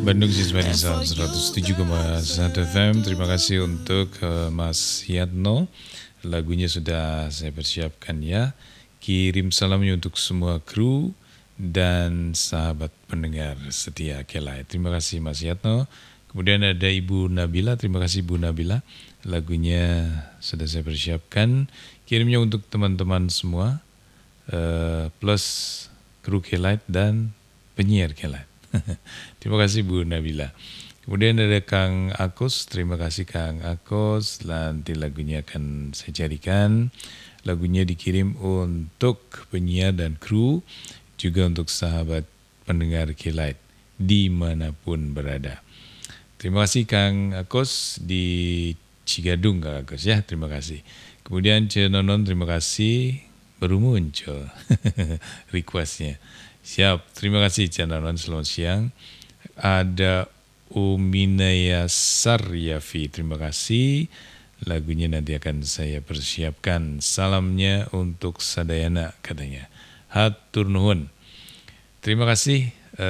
Bandung Siswadi 107,1 FM. Terima kasih untuk Mas Yatno. Lagunya sudah saya persiapkan ya. Kirim salamnya untuk semua kru dan sahabat pendengar setia Kelai. Terima kasih Mas Yatno. Kemudian ada Ibu Nabila. Terima kasih Ibu Nabila. Lagunya sudah saya persiapkan. Kirimnya untuk teman-teman semua. Plus kru Kelai dan penyiar Kelai. Terima kasih Bu Nabila. Kemudian ada Kang Akos, terima kasih Kang Akos. Nanti lagunya akan saya carikan. Lagunya dikirim untuk penyiar dan kru, juga untuk sahabat pendengar Kelight dimanapun berada. Terima kasih Kang Akos di Cigadung Kang Akos ya, terima kasih. Kemudian Cenonon, terima kasih baru muncul requestnya. Siap, terima kasih Cenonon, selamat siang. Ada Uminaya Saryafi, terima kasih. Lagunya nanti akan saya persiapkan. Salamnya untuk Sadayana katanya. Hatur nuhun. Terima kasih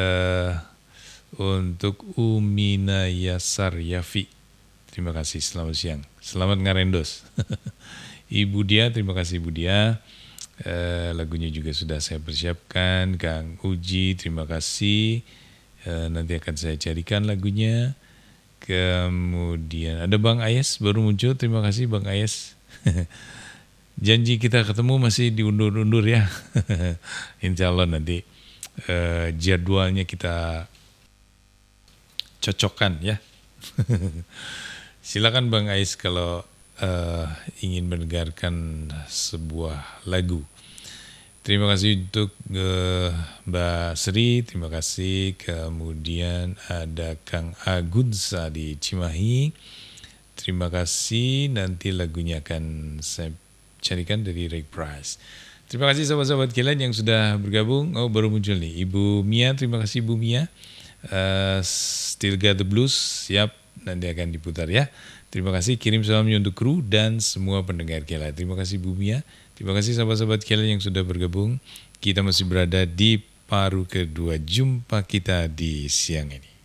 untuk Uminaya Saryafi. Terima kasih, selamat siang. Selamat ngarendos. Ibu Dia, terima kasih Ibu Dia. Lagunya juga sudah saya persiapkan. Kang Uji, terima kasih. Nanti akan saya carikan lagunya. Kemudian ada Bang Ayes baru muncul, terima kasih Bang Ayes. Janji kita ketemu masih diundur-undur ya. Insya Allah nanti jadwalnya kita cocokkan ya. Silakan Bang Ayes kalau ingin mendengarkan sebuah lagu. Terima kasih untuk Mbak Sri, terima kasih. Kemudian ada Kang Agunsa di Cimahi. Terima kasih, nanti lagunya akan saya carikan dari Ray Price. Terima kasih sahabat-sahabat kalian yang sudah bergabung. Oh, baru muncul nih Ibu Mia, terima kasih Ibu Mia. Still Got the Blues, siap, nanti akan diputar ya. Terima kasih, kirim salamnya untuk kru dan semua pendengar Kela. Terima kasih Bu Mia. Terima kasih sahabat-sahabat Kela yang sudah bergabung. Kita masih berada di paruh kedua jumpa kita di siang ini.